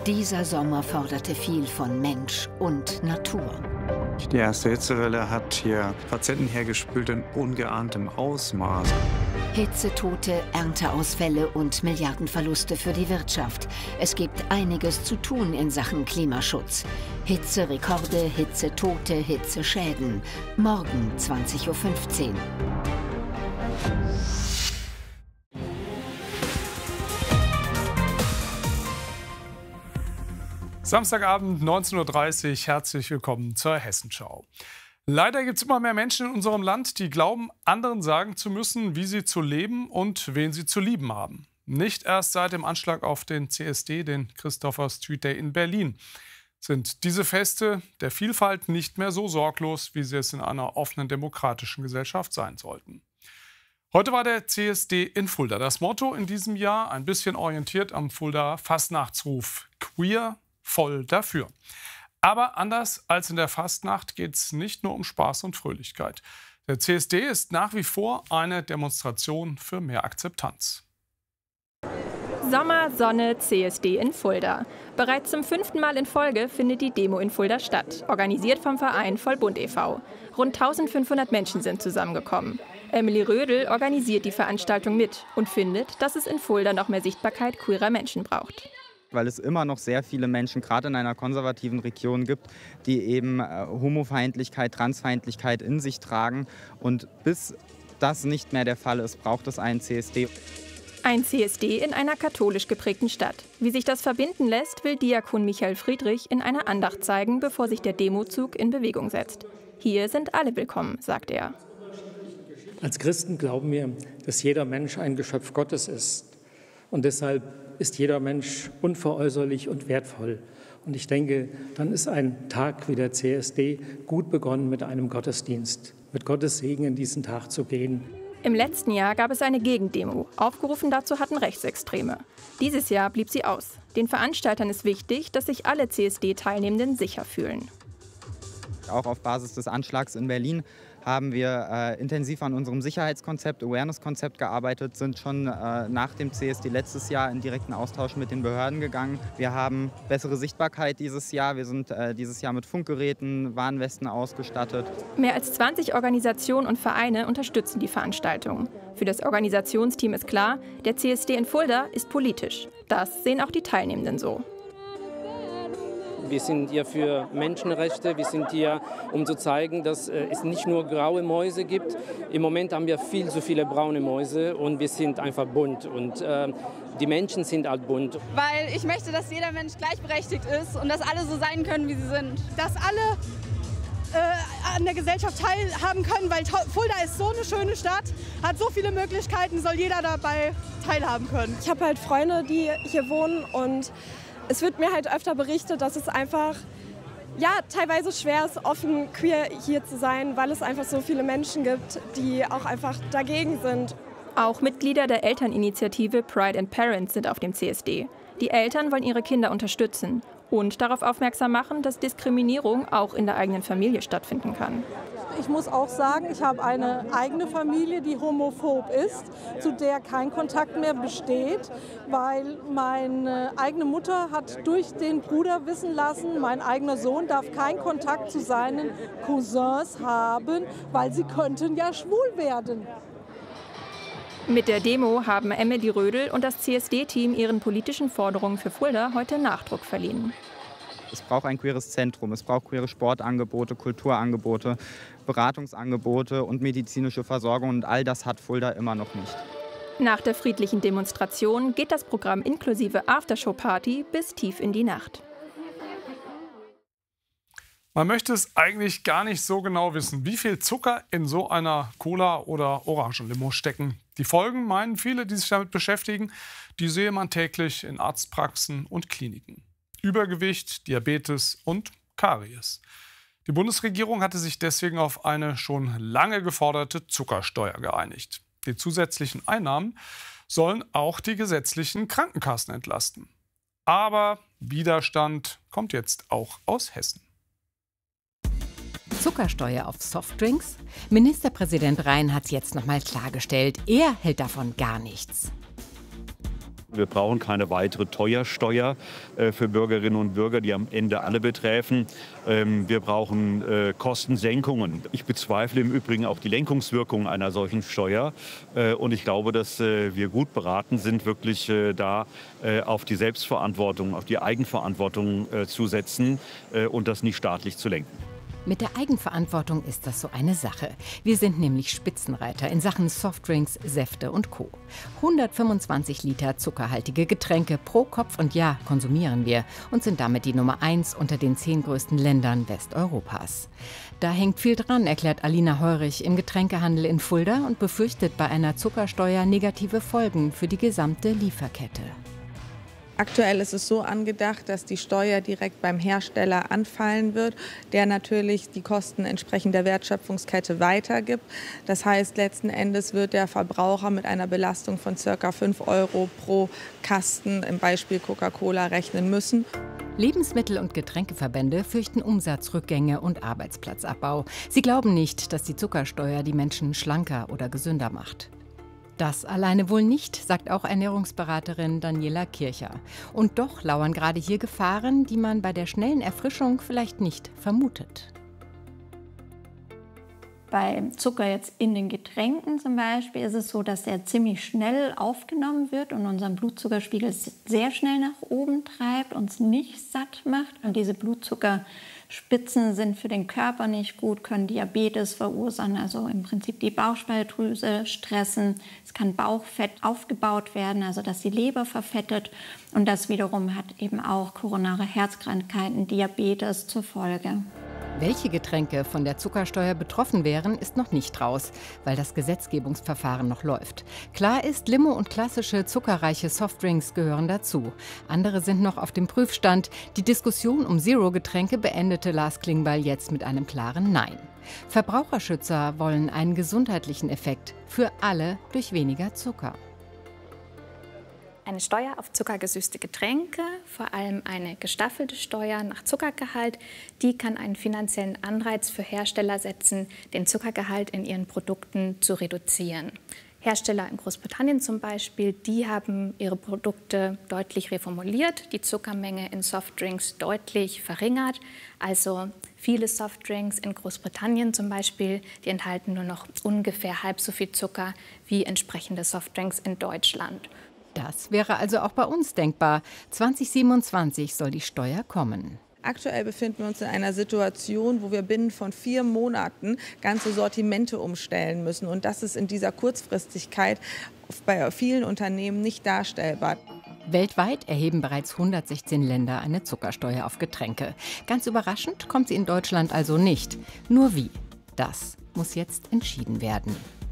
Dieser Sommer forderte viel von Mensch und Natur. Die erste Hitzewelle hat hier Patienten hergespült in ungeahntem Ausmaß. Hitzetote, Ernteausfälle und Milliardenverluste für die Wirtschaft. Es gibt einiges zu tun in Sachen Klimaschutz. Hitzerekorde, Hitzetote, Hitzeschäden. Morgen 20:15 Uhr. Samstagabend 19:30 Uhr, herzlich willkommen zur Hessenschau. Leider gibt es immer mehr Menschen in unserem Land, die glauben, anderen sagen zu müssen, wie sie zu leben und wen sie zu lieben haben. Nicht erst seit dem Anschlag auf den CSD, den Christopher Street Day in Berlin, sind diese Feste der Vielfalt nicht mehr so sorglos, wie sie es in einer offenen demokratischen Gesellschaft sein sollten. Heute war der CSD in Fulda. Das Motto in diesem Jahr, ein bisschen orientiert am Fuldaer Fastnachtsruf: Queer, voll dafür. Aber anders als in der Fastnacht geht es nicht nur um Spaß und Fröhlichkeit. Der CSD ist nach wie vor eine Demonstration für mehr Akzeptanz. Sommer, Sonne, CSD in Fulda. Bereits zum 5. Mal in Folge findet die Demo in Fulda statt, organisiert vom Verein Vollbund e.V. Rund 1500 Menschen sind zusammengekommen. Emily Rödel organisiert die Veranstaltung mit und findet, dass es in Fulda noch mehr Sichtbarkeit queerer Menschen braucht. Weil es immer noch sehr viele Menschen, gerade in einer konservativen Region gibt, die eben Homofeindlichkeit, Transfeindlichkeit in sich tragen. Und bis das nicht mehr der Fall ist, braucht es einen CSD. Ein CSD in einer katholisch geprägten Stadt. Wie sich das verbinden lässt, will Diakon Michael Friedrich in einer Andacht zeigen, bevor sich der Demozug in Bewegung setzt. Hier sind alle willkommen, sagt er. Als Christen glauben wir, dass jeder Mensch ein Geschöpf Gottes ist. Und deshalb ist jeder Mensch unveräußerlich und wertvoll. Und ich denke, dann ist ein Tag wie der CSD gut begonnen mit einem Gottesdienst, mit Gottes Segen in diesen Tag zu gehen. Im letzten Jahr gab es eine Gegendemo. Aufgerufen dazu hatten Rechtsextreme. Dieses Jahr blieb sie aus. Den Veranstaltern ist wichtig, dass sich alle CSD-Teilnehmenden sicher fühlen. Auch auf Basis des Anschlags in Berlin haben wir intensiv an unserem Sicherheitskonzept, Awareness-Konzept gearbeitet, sind schon nach dem CSD letztes Jahr in direkten Austausch mit den Behörden gegangen. Wir haben bessere Sichtbarkeit dieses Jahr. Wir sind dieses Jahr mit Funkgeräten, Warnwesten ausgestattet. Mehr als 20 Organisationen und Vereine unterstützen die Veranstaltung. Für das Organisationsteam ist klar, der CSD in Fulda ist politisch. Das sehen auch die Teilnehmenden so. Wir sind hier für Menschenrechte, wir sind hier, um zu zeigen, dass es nicht nur graue Mäuse gibt. Im Moment haben wir viel zu viele braune Mäuse und wir sind einfach bunt. Und die Menschen sind halt bunt. Weil ich möchte, dass jeder Mensch gleichberechtigt ist und dass alle so sein können, wie sie sind. Dass alle an der Gesellschaft teilhaben können, weil Fulda ist so eine schöne Stadt, hat so viele Möglichkeiten, soll jeder dabei teilhaben können. Ich habe halt Freunde, die hier wohnen, und es wird mir halt öfter berichtet, dass es einfach teilweise schwer ist, offen queer hier zu sein, weil es einfach so viele Menschen gibt, die auch einfach dagegen sind. Auch Mitglieder der Elterninitiative Pride and Parents sind auf dem CSD. Die Eltern wollen ihre Kinder unterstützen und darauf aufmerksam machen, dass Diskriminierung auch in der eigenen Familie stattfinden kann. Ich muss auch sagen, ich habe eine eigene Familie, die homophob ist, zu der kein Kontakt mehr besteht, weil meine eigene Mutter hat durch den Bruder wissen lassen, mein eigener Sohn darf keinen Kontakt zu seinen Cousins haben, weil sie könnten ja schwul werden. Mit der Demo haben Emily Rödel und das CSD-Team ihren politischen Forderungen für Fulda heute Nachdruck verliehen. Es braucht ein queeres Zentrum, es braucht queere Sportangebote, Kulturangebote, Beratungsangebote und medizinische Versorgung, und all das hat Fulda immer noch nicht. Nach der friedlichen Demonstration geht das Programm inklusive Aftershow-Party bis tief in die Nacht. Man möchte es eigentlich gar nicht so genau wissen, wie viel Zucker in so einer Cola- oder Orangenlimo stecken. Die Folgen, meinen viele, die sich damit beschäftigen, die sehe man täglich in Arztpraxen und Kliniken. Übergewicht, Diabetes und Karies. Die Bundesregierung hatte sich deswegen auf eine schon lange geforderte Zuckersteuer geeinigt. Die zusätzlichen Einnahmen sollen auch die gesetzlichen Krankenkassen entlasten. Aber Widerstand kommt jetzt auch aus Hessen. Zuckersteuer auf Softdrinks? Ministerpräsident Rhein hat es jetzt noch mal klargestellt. Er hält davon gar nichts. Wir brauchen keine weitere Teuersteuer für Bürgerinnen und Bürger, die am Ende alle betreffen. Wir brauchen Kostensenkungen. Ich bezweifle im Übrigen auch die Lenkungswirkung einer solchen Steuer. Und ich glaube, dass wir gut beraten sind, wirklich da auf die Selbstverantwortung, auf die Eigenverantwortung zu setzen und das nicht staatlich zu lenken. Mit der Eigenverantwortung ist das so eine Sache. Wir sind nämlich Spitzenreiter in Sachen Softdrinks, Säfte und Co. 125 Liter zuckerhaltige Getränke pro Kopf und Jahr konsumieren wir und sind damit die Nummer 1 unter den 10 größten Ländern Westeuropas. Da hängt viel dran, erklärt Alina Heurich im Getränkehandel in Fulda und befürchtet bei einer Zuckersteuer negative Folgen für die gesamte Lieferkette. Aktuell ist es so angedacht, dass die Steuer direkt beim Hersteller anfallen wird, der natürlich die Kosten entsprechend der Wertschöpfungskette weitergibt. Das heißt, letzten Endes wird der Verbraucher mit einer Belastung von ca. 5 € pro Kasten im Beispiel Coca-Cola rechnen müssen. Lebensmittel- und Getränkeverbände fürchten Umsatzrückgänge und Arbeitsplatzabbau. Sie glauben nicht, dass die Zuckersteuer die Menschen schlanker oder gesünder macht. Das alleine wohl nicht, sagt auch Ernährungsberaterin Daniela Kircher. Und doch lauern gerade hier Gefahren, die man bei der schnellen Erfrischung vielleicht nicht vermutet. Bei Zucker jetzt in den Getränken zum Beispiel ist es so, dass er ziemlich schnell aufgenommen wird und unseren Blutzuckerspiegel sehr schnell nach oben treibt, uns nicht satt macht. Und diese Blutzuckerspitzen sind für den Körper nicht gut, können Diabetes verursachen, also im Prinzip die Bauchspeicheldrüse stressen. Es kann Bauchfett aufgebaut werden, also dass die Leber verfettet. Und das wiederum hat eben auch koronare Herzkrankheiten, Diabetes zur Folge. Welche Getränke von der Zuckersteuer betroffen wären, ist noch nicht raus, weil das Gesetzgebungsverfahren noch läuft. Klar ist, Limo und klassische zuckerreiche Softdrinks gehören dazu. Andere sind noch auf dem Prüfstand. Die Diskussion um Zero-Getränke beendete Lars Klingbeil jetzt mit einem klaren Nein. Verbraucherschützer wollen einen gesundheitlichen Effekt für alle durch weniger Zucker. Eine Steuer auf zuckergesüßte Getränke, vor allem eine gestaffelte Steuer nach Zuckergehalt, die kann einen finanziellen Anreiz für Hersteller setzen, den Zuckergehalt in ihren Produkten zu reduzieren. Hersteller in Großbritannien zum Beispiel, die haben ihre Produkte deutlich reformuliert, die Zuckermenge in Softdrinks deutlich verringert. Also viele Softdrinks in Großbritannien zum Beispiel, die enthalten nur noch ungefähr halb so viel Zucker wie entsprechende Softdrinks in Deutschland. Das wäre also auch bei uns denkbar. 2027 soll die Steuer kommen. Aktuell befinden wir uns in einer Situation, wo wir binnen von 4 Monaten ganze Sortimente umstellen müssen. Und das ist in dieser Kurzfristigkeit bei vielen Unternehmen nicht darstellbar. Weltweit erheben bereits 116 Länder eine Zuckersteuer auf Getränke. Ganz überraschend kommt sie in Deutschland also nicht. Nur wie? Das muss jetzt entschieden werden.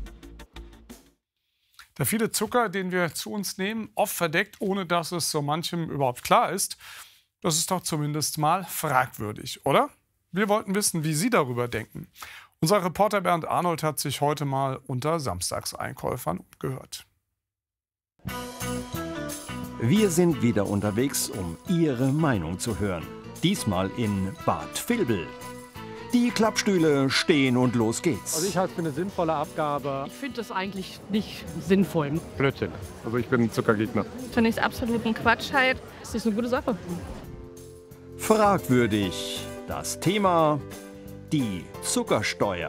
Der viele Zucker, den wir zu uns nehmen, oft verdeckt, ohne dass es so manchem überhaupt klar ist, das ist doch zumindest mal fragwürdig, oder? Wir wollten wissen, wie Sie darüber denken. Unser Reporter Bernd Arnold hat sich heute mal unter Samstagseinkäufern umgehört. Wir sind wieder unterwegs, um Ihre Meinung zu hören. Diesmal in Bad Vilbel. Die Klappstühle stehen und los geht's. Also ich halte es für eine sinnvolle Abgabe. Ich finde das eigentlich nicht sinnvoll. Blödsinn. Also ich bin ein Zuckergegner. Finde ich absoluten Quatsch halt. Das ist eine gute Sache. Fragwürdig. Das Thema: die Zuckersteuer.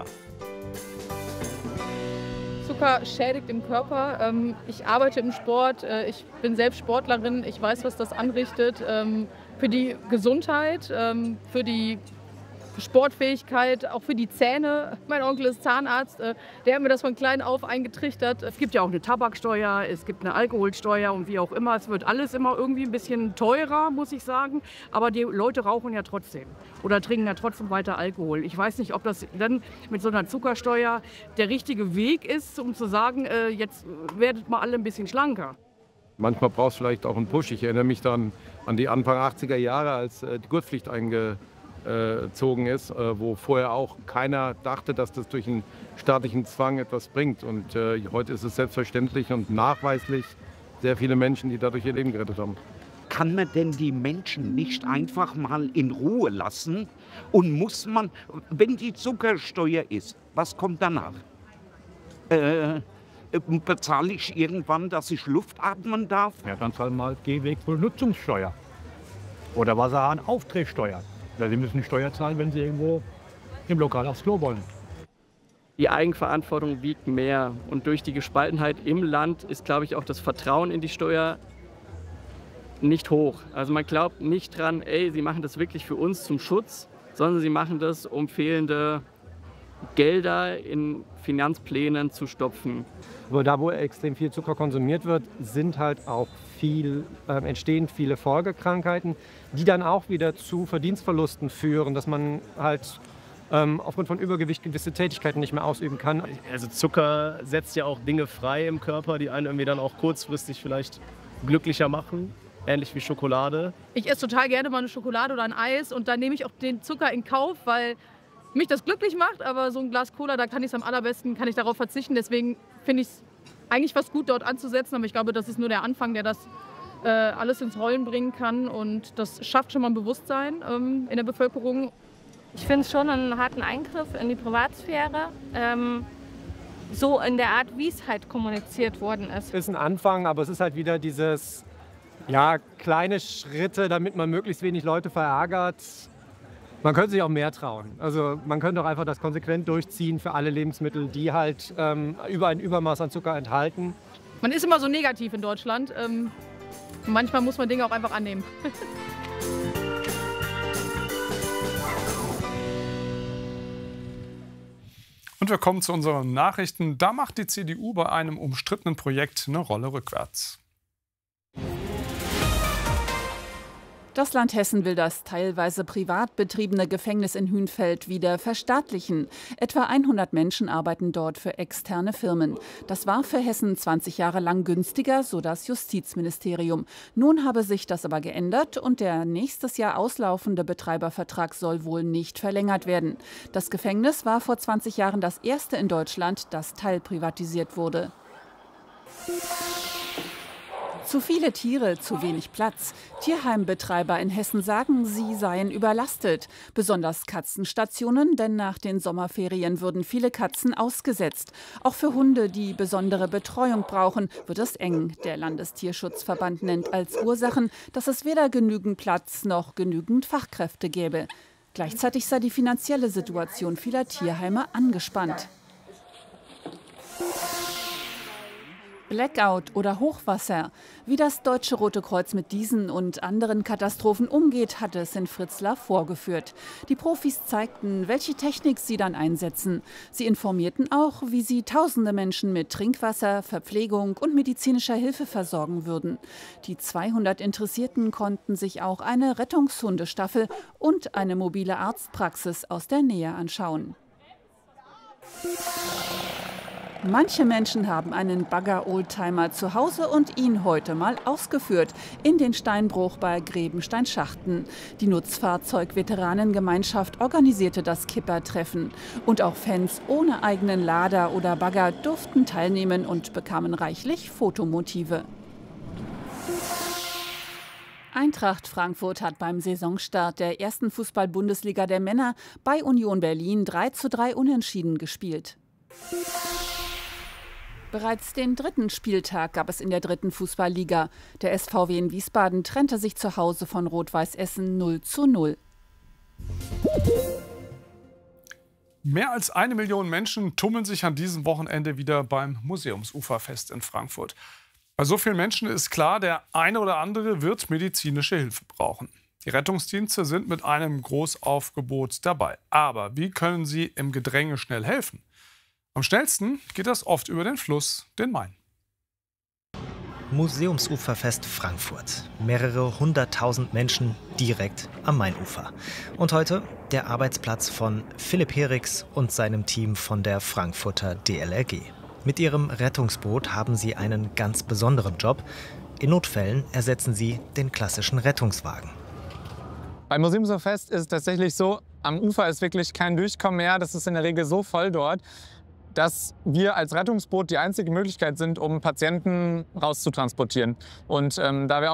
Zucker schädigt den Körper. Ich arbeite im Sport. Ich bin selbst Sportlerin. Ich weiß, was das anrichtet. Für die Gesundheit, für die Sportfähigkeit, auch für die Zähne. Mein Onkel ist Zahnarzt, der hat mir das von klein auf eingetrichtert. Es gibt ja auch eine Tabaksteuer, es gibt eine Alkoholsteuer und wie auch immer. Es wird alles immer irgendwie ein bisschen teurer, muss ich sagen. Aber die Leute rauchen ja trotzdem oder trinken ja trotzdem weiter Alkohol. Ich weiß nicht, ob das dann mit so einer Zuckersteuer der richtige Weg ist, um zu sagen, jetzt werdet mal alle ein bisschen schlanker. Manchmal brauchst du vielleicht auch einen Push. Ich erinnere mich dann an die Anfang 80er Jahre, als die Gurtpflicht eingezogen ist, wo vorher auch keiner dachte, dass das durch einen staatlichen Zwang etwas bringt. Und heute ist es selbstverständlich und nachweislich sehr viele Menschen, die dadurch ihr Leben gerettet haben. Kann man denn die Menschen nicht einfach mal in Ruhe lassen? Und muss man, wenn die Zuckersteuer ist, was kommt danach? bezahle ich irgendwann, dass ich Luft atmen darf? Ja, dann zahlen mal Gehwegbenutzungssteuer oder Wasserhahn-Aufdrehsteuer. Oder Sie müssen Steuer zahlen, wenn Sie irgendwo im Lokal aufs Klo wollen. Die Eigenverantwortung wiegt mehr. Und durch die Gespaltenheit im Land ist, glaube ich, auch das Vertrauen in die Steuer nicht hoch. Also man glaubt nicht dran, ey, sie machen das wirklich für uns zum Schutz, sondern sie machen das, um fehlende Gelder in Finanzplänen zu stopfen. Aber da, wo extrem viel Zucker konsumiert wird, entstehen viele Folgekrankheiten, die dann auch wieder zu Verdienstverlusten führen, dass man halt aufgrund von Übergewicht gewisse Tätigkeiten nicht mehr ausüben kann. Also Zucker setzt ja auch Dinge frei im Körper, die einen irgendwie dann auch kurzfristig vielleicht glücklicher machen. Ähnlich wie Schokolade. Ich esse total gerne mal eine Schokolade oder ein Eis und dann nehme ich auch den Zucker in Kauf, weil mich das glücklich macht. Aber so ein Glas Cola, da kann ich es am allerbesten, kann ich darauf verzichten. Deswegen finde ich es eigentlich fast gut, dort anzusetzen. Aber ich glaube, das ist nur der Anfang, der das alles ins Rollen bringen kann. Und das schafft schon mal ein Bewusstsein in der Bevölkerung. Ich finde es schon einen harten Eingriff in die Privatsphäre. So in der Art, wie es halt kommuniziert worden ist. Es ist ein Anfang, aber es ist halt wieder dieses... Ja, kleine Schritte, damit man möglichst wenig Leute verärgert. Man könnte sich auch mehr trauen. Also man könnte auch einfach das konsequent durchziehen für alle Lebensmittel, die halt über ein Übermaß an Zucker enthalten. Man ist immer so negativ in Deutschland. Manchmal muss man Dinge auch einfach annehmen. Und wir kommen zu unseren Nachrichten. Da macht die CDU bei einem umstrittenen Projekt eine Rolle rückwärts. Das Land Hessen will das teilweise privat betriebene Gefängnis in Hünfeld wieder verstaatlichen. Etwa 100 Menschen arbeiten dort für externe Firmen. Das war für Hessen 20 Jahre lang günstiger, so das Justizministerium. Nun habe sich das aber geändert und der nächstes Jahr auslaufende Betreibervertrag soll wohl nicht verlängert werden. Das Gefängnis war vor 20 Jahren das erste in Deutschland, das teilprivatisiert wurde. Zu viele Tiere, zu wenig Platz. Tierheimbetreiber in Hessen sagen, sie seien überlastet. Besonders Katzenstationen, denn nach den Sommerferien würden viele Katzen ausgesetzt. Auch für Hunde, die besondere Betreuung brauchen, wird es eng. Der Landestierschutzverband nennt als Ursachen, dass es weder genügend Platz noch genügend Fachkräfte gäbe. Gleichzeitig sei die finanzielle Situation vieler Tierheime angespannt. Blackout oder Hochwasser. Wie das Deutsche Rote Kreuz mit diesen und anderen Katastrophen umgeht, hatte es in Fritzlar vorgeführt. Die Profis zeigten, welche Technik sie dann einsetzen. Sie informierten auch, wie sie tausende Menschen mit Trinkwasser, Verpflegung und medizinischer Hilfe versorgen würden. Die 200 Interessierten konnten sich auch eine Rettungshundestaffel und eine mobile Arztpraxis aus der Nähe anschauen. Manche Menschen haben einen Bagger-Oldtimer zu Hause und ihn heute mal ausgeführt. In den Steinbruch bei Grebenstein-Schachten. Die Nutzfahrzeug-Veteranengemeinschaft organisierte das Kippertreffen. Und auch Fans ohne eigenen Lader oder Bagger durften teilnehmen und bekamen reichlich Fotomotive. Eintracht Frankfurt hat beim Saisonstart der ersten Fußball-Bundesliga der Männer bei Union Berlin 3:3 unentschieden gespielt. Bereits den dritten Spieltag gab es in der dritten Fußballliga. Der SVW in Wiesbaden trennte sich zu Hause von Rot-Weiß Essen 0:0. Mehr als 1 Million Menschen tummeln sich an diesem Wochenende wieder beim Museumsuferfest in Frankfurt. Bei so vielen Menschen ist klar, der eine oder andere wird medizinische Hilfe brauchen. Die Rettungsdienste sind mit einem Großaufgebot dabei. Aber wie können sie im Gedränge schnell helfen? Am schnellsten geht das oft über den Fluss, den Main. Museumsuferfest Frankfurt. Mehrere 100.000 Menschen direkt am Mainufer. Und heute der Arbeitsplatz von Philipp Heriks und seinem Team von der Frankfurter DLRG. Mit ihrem Rettungsboot haben sie einen ganz besonderen Job. In Notfällen ersetzen sie den klassischen Rettungswagen. Beim Museumsuferfest ist es tatsächlich so, am Ufer ist wirklich kein Durchkommen mehr. Das ist in der Regel so voll dort, dass wir als Rettungsboot die einzige Möglichkeit sind, um Patienten rauszutransportieren. Und da wir